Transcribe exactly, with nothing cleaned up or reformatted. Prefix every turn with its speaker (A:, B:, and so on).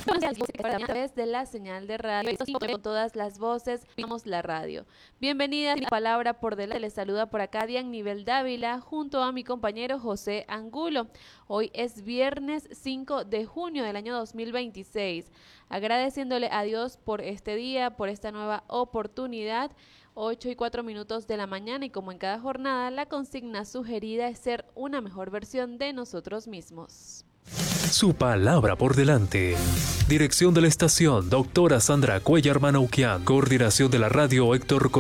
A: A través de la señal de radio y con todas las voces, vimos la radio. Bienvenida, la palabra por delante. Les saluda por acá Dian Nivel Dávila junto a mi compañero José Angulo. Hoy es viernes cinco de junio del año dos mil veintiséis. Agradeciéndole a Dios por este día, por esta nueva oportunidad. ocho y cuatro minutos de la mañana, y como en cada jornada, la consigna sugerida es ser una mejor versión de nosotros mismos.
B: Su palabra por delante. Dirección de la estación, doctora Sandra Cuellar Manoukian. Coordinación de la radio, Héctor